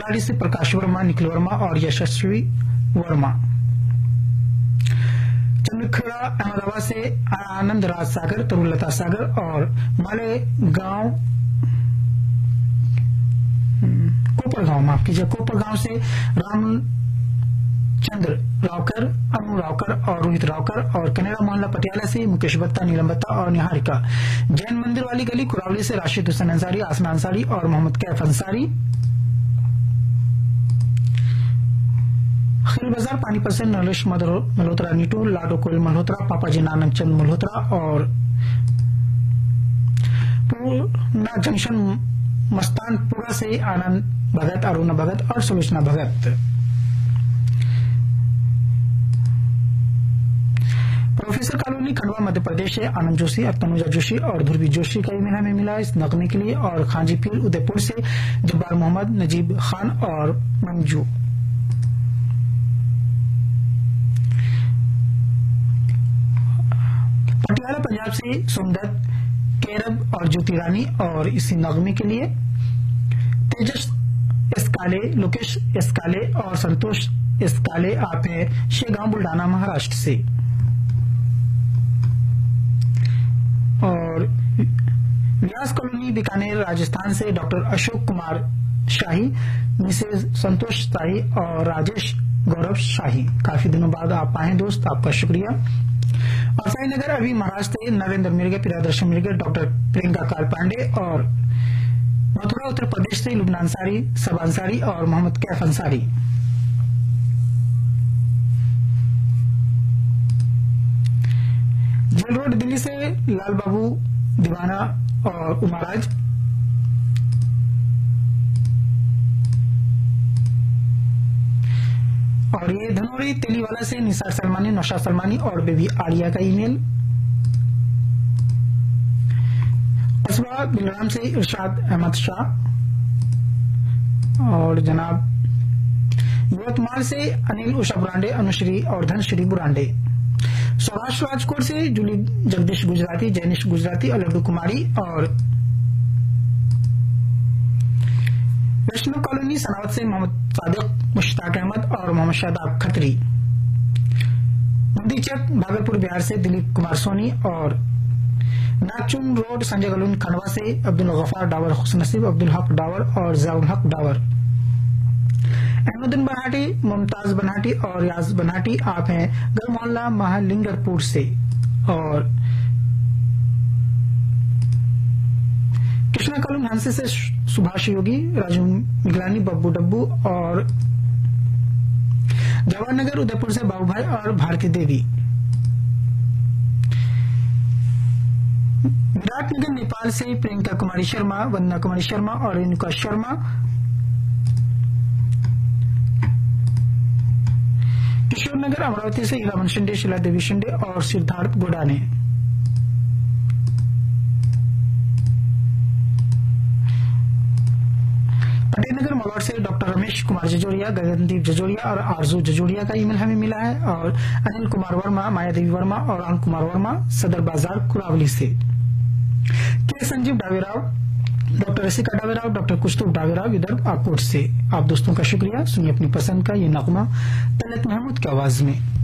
बगलाडी से प्रकाश वर्मा, निखिल वर्मा और यशस्वी वर्मा। चंद्रखेड़ा अहमदाबाद से आनंद राज सागर, तरुलता सागर और मालेगांव कोपरगांव से रामचंद्र रावकर, अनु रावकर और रोहित रावकर और कनेरा मोहल्ला पटियाला से मुकेश बत्ता, नीलम बत्ता और निहारिका। जैन मंदिर वाली गली कुरावली से राशिद हुसैन अंसारी, आसना अंसारी और मोहम्मद कैफ अंसारी। खील बाजार पानीपत से नरेश मल्होत्रा नीटू, लाडो कोयल मल्होत्रा, पापाजी नानक चंद मल्होत्रा और पूना जंक्शन मस्तानपुरा से आनंद भगत, अरुणा भगत और सुलोचना भगत। प्रोफेसर कॉलोनी खंडवा मध्य प्रदेश से आनंद जोशी, तनुजा जोशी और ध्रुवी जोशी का ईमेल हमें मिला इस नगमे के लिए। और खांजी पीर उदयपुर से जब्बार मोहम्मद, नजीब खान और मंजू। पटियाला पंजाब से सोमदत्त, केरब और ज्योति रानी और इसी नगमे के लिए तेजस एस्काले, लोकेश एस्काले और संतोष एस्काले आप है शेगांव बुल्डाना महाराष्ट्र से। और व्यास कॉलोनी बीकानेर राजस्थान से डॉक्टर अशोक कुमार शाही, मिसेज संतोष शाही और राजेश गौरव शाही। काफी दिनों बाद आप आए दोस्त, आपका शुक्रिया। और साईनगर अभी महाराष्ट्र से नरेंद्र मिर्गे, प्रियादर्शन मिर्गे, डॉक्टर प्रियंका काल पांडे और मथुरा उत्तर प्रदेश से लुबना अंसारी, सब अंसारी और मोहम्मद कैफ अंसारी। जेल रोड दिल्ली से लाल बाबू दीवाना और उमाराज। और ये धनौरी तेलीवाला से निसार सलमानी, नौशाद सलमानी और बेबी आलिया का ईमेल। कस्बा बिलराम से इरशाद अहमद शाह और जनाब यवतमाल से अनिल उषा बुरांडे, अनुश्री और धनश्री बुरांडे। सौराष्ट्र राजकोट से जूली जगदीश गुजराती, जैनिश गुजराती और लड्डू कुमारी। और वैष्णव कॉलोनी सनावत से मोहम्मद सादिक, मुश्ताक अहमद और मोहम्मद शादाब खत्री। मुंदीचक भागलपुर बिहार से दिलीप कुमार सोनी। और नागचुन रोड संजय गलून खंडवा से अब्दुल गफार डावर, हुसन नसीब, अब्दुल हक डावर और जियाउल हक डावर। अहमदुद्दीन बनाटी, मुमताज बनाटी और याज बनाटी आप हैं गर मोहल्ला महालिंगरपुर से। और कृष्णा कॉलोनी हंसे से सुभाष योगी, राजू मिगलानी, बब्बू डब्बू। और जवाहरनगर उदयपुर से बाबू भाई और भारती देवी। विराटनगर नेपाल से प्रियंका कुमारी शर्मा, वंदना कुमारी शर्मा और रेणुका शर्मा। किशोरनगर अमरावती से हीरामन शिंदे, शीला देवी शिंदे और सिद्धार्थ गोडाने। फतेहनगर मलौट से डॉक्टर रमेश कुमार जजोरिया, गगनदीप जजोरिया और आरजू जजोरिया का ईमेल हमें मिला है। और अनिल कुमार वर्मा, माया देवी वर्मा और राम कुमार वर्मा सदर बाजार कुरावली से। के संजीव डावेराव, डॉक्टर रसिका डावेराव, डॉक्टर कुस्तुब डावेराव विदर्भ आकोट से। आप दोस्तों का शुक्रिया। सुनिए अपनी पसंद का ये नगमा तलत महमूद की आवाज में।